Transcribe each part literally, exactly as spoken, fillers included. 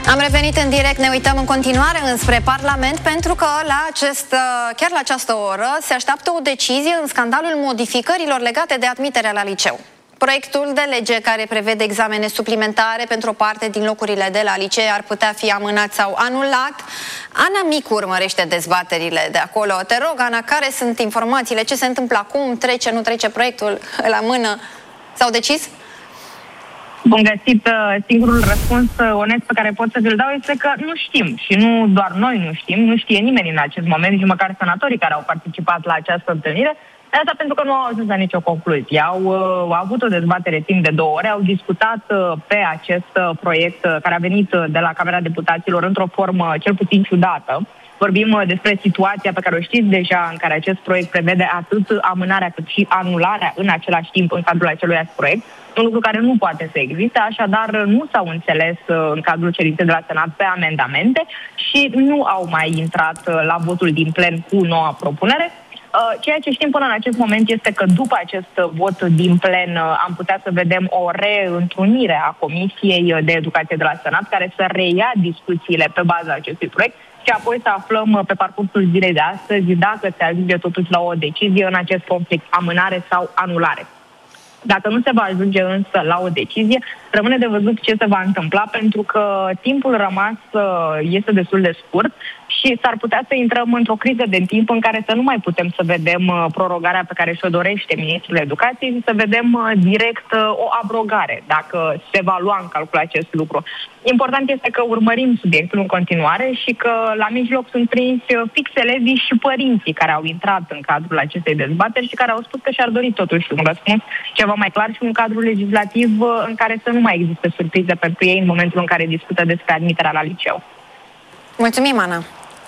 Am revenit în direct, ne uităm în continuare înspre Parlament pentru că la acest, chiar la această oră se așteaptă o decizie în scandalul modificărilor legate de admiterea la liceu. Proiectul de lege care prevede examene suplimentare pentru o parte din locurile de la licee ar putea fi amânat sau anulat. Ana Micu urmărește dezbaterile de acolo. Te rog, Ana, care sunt informațiile? Ce se întâmplă acum? Trece, nu trece proiectul? Îl amână? S-au decis? Bun găsit, singurul răspuns onest pe care pot să vi-l dau este că nu știm. Și nu doar noi nu știm, nu știe nimeni în acest moment, nici măcar senatorii care au participat la această întâlnire. Asta pentru că nu au ajuns la nicio concluzie. Au, au avut o dezbatere timp de două ore, au discutat pe acest proiect care a venit de la Camera Deputaților într-o formă cel puțin ciudată. Vorbim despre situația pe care o știți deja, în care acest proiect prevede atât amânarea cât și anularea în același timp în cadrul acelui proiect. Un lucru care nu poate să existe, așadar nu s-au înțeles în cadrul cerinței de la Senat pe amendamente și nu au mai intrat la votul din plen cu noua propunere. Ceea ce știm până în acest moment este că după acest vot din plen am putea să vedem o reîntrunire a Comisiei de Educație de la Senat care să reia discuțiile pe baza acestui proiect și apoi să aflăm pe parcursul zilei de astăzi dacă se ajunge totuși la o decizie în acest conflict, amânare sau anulare. Dacă nu se va ajunge însă la o decizie, rămâne de văzut ce se va întâmpla, pentru că timpul rămas este destul de scurt și s-ar putea să intrăm într-o criză de timp în care să nu mai putem să vedem prorogarea pe care și-o dorește Ministrul Educației și să vedem direct o abrogare, dacă se va lua în calcul acest lucru. Important este că urmărim subiectul în continuare și că la mijloc sunt prinși fix elevii și părinții care au intrat în cadrul acestei dezbateri și care au spus că și-ar dori totuși un răspuns ceva mai clar și un cadru legislativ în care să nu mai existe surprize pentru ei în momentul în care discută despre admiterea la liceu. Mulțumim, Ana!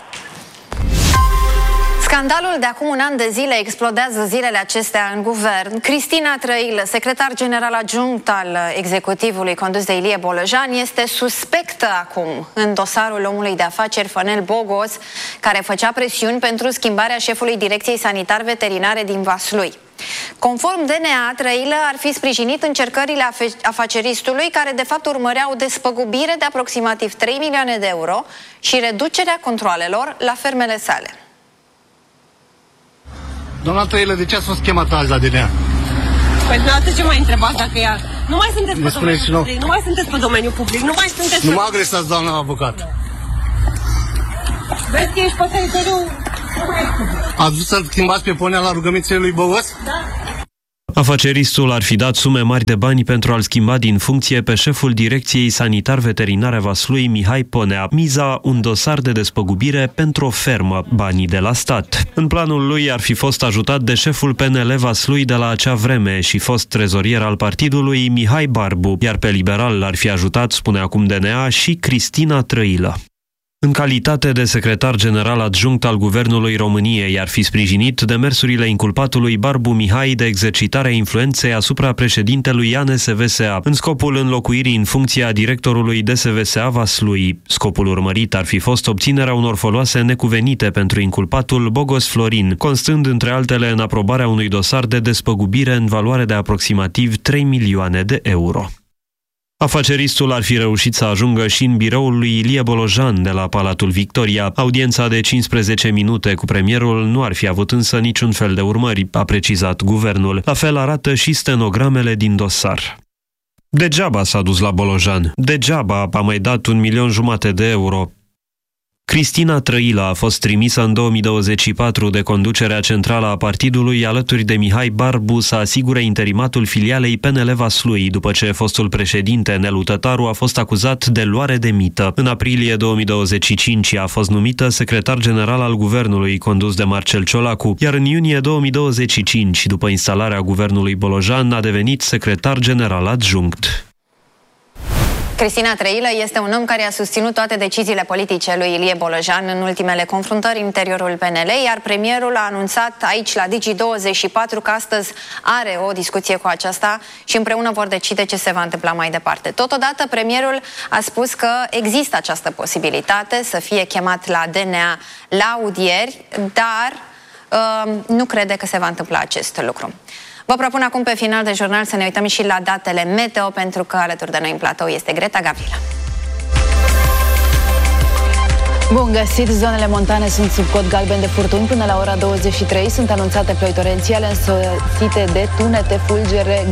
Scandalul de acum un an de zile explodează zilele acestea în guvern. Cristina Trăilă, secretar general adjunct al executivului condus de Ilie Bolojan, este suspectă acum în dosarul omului de afaceri Fănel Bogos, care făcea presiuni pentru schimbarea șefului Direcției Sanitar-Veterinare din Vaslui. Conform D N A, Trăilă ar fi sprijinit încercările afaceristului, care de fapt urmărea o despăgubire de aproximativ trei milioane de euro și reducerea controalelor la fermele sale. Doamna Trăilă, de ce ați fost chemat azi la D N A? Păi dumneavoastră ce mai întrebați dacă ea... Nu mai sunteți pe domeniul public, nu mai sunteți pe domeniul public, nu mai sunteți... Nu mă agresați, doamna avocat. Vezi că ești pe teritoriul... Ați vrut să-l schimbați pe ponea la rugămințele lui Bogos? Da. Afaceristul ar fi dat sume mari de bani pentru a-l schimba din funcție pe șeful Direcției Sanitar-Veterinare Vaslui, Mihai Ponea. Miza, un dosar de despăgubire pentru o fermă, banii de la stat. În planul lui ar fi fost ajutat de șeful P N L Vaslui de la acea vreme și fost trezorier al partidului, Mihai Barbu, iar pe liberal l-ar fi ajutat, spune acum D N A, și Cristina Trăilă. În calitate de secretar general adjunct al Guvernului României, ar fi sprijinit demersurile inculpatului Barbu Mihai de exercitarea influenței asupra președintelui A N S V S A, în scopul înlocuirii în funcția directorului D S V S A Vaslui. Scopul urmărit ar fi fost obținerea unor foloase necuvenite pentru inculpatul Bogos Florin, constând între altele în aprobarea unui dosar de despăgubire în valoare de aproximativ trei milioane de euro. Afaceristul ar fi reușit să ajungă și în biroul lui Ilie Bolojan de la Palatul Victoria. Audiența de cincisprezece minute cu premierul nu ar fi avut însă niciun fel de urmări, a precizat guvernul. La fel arată și stenogramele din dosar. Degeaba s-a dus la Bolojan. Degeaba a mai dat un milion jumate de euro. Cristina Trăilă a fost trimisă în două mii douăzeci și patru de conducerea centrală a partidului alături de Mihai Barbu să asigure interimatul filialei P N L Vaslui, după ce fostul președinte Nelu Tătaru a fost acuzat de luare de mită. În aprilie două mii douăzeci și cinci a fost numită secretar general al guvernului condus de Marcel Ciolacu, iar în iunie două mii douăzeci și cinci, după instalarea guvernului Bolojan, a devenit secretar general adjunct. Cristina Trăilă este un om care a susținut toate deciziile politice lui Ilie Bolojan în ultimele confruntări în interiorul P N L, iar premierul a anunțat aici la Digi douăzeci și patru că astăzi are o discuție cu aceasta și împreună vor decide ce se va întâmpla mai departe. Totodată, premierul a spus că există această posibilitate să fie chemat la D N A la audieri, dar uh, nu crede că se va întâmpla acest lucru. Vă propun acum pe final de jurnal să ne uităm și la datele meteo, pentru că alături de noi în platou este Greta Gavrila. Bun găsit! Zonele montane sunt sub cod galben de furtuni până la ora douăzeci și trei. Sunt anunțate ploi torențiale însoțite de tunete, fulgere,